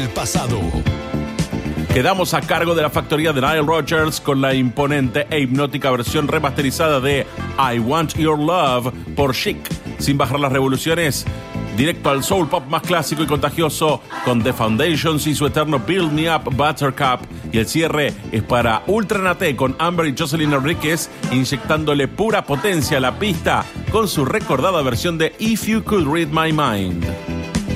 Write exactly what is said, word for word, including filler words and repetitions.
El pasado. Quedamos a cargo de la factoría de Nile Rodgers con la imponente e hipnótica versión remasterizada de I Want Your Love por Chic. Sin bajar las revoluciones, directo al soul pop más clásico y contagioso con The Foundations y su eterno Build Me Up Buttercup. Y el cierre es para Ultra Naté con Amber y Jocelyn Enríquez, inyectándole pura potencia a la pista con su recordada versión de If You Could Read My Mind.